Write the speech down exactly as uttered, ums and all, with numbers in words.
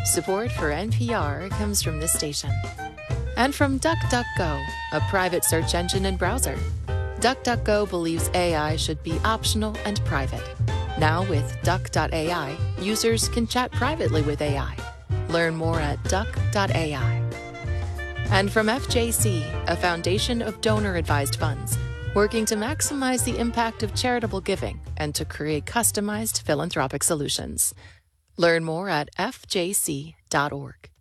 Support for N P R comes from this station. And from DuckDuckGo, a private search engine and browser. DuckDuckGo believes A I should be optional and private. Now with Duck dot A I, users can chat privately with A I. Learn more at Duck dot A I. And from F J C, a foundation of donor-advised funds, working to maximize the impact of charitable giving and to create customized philanthropic solutions. Learn more at F J C dot org.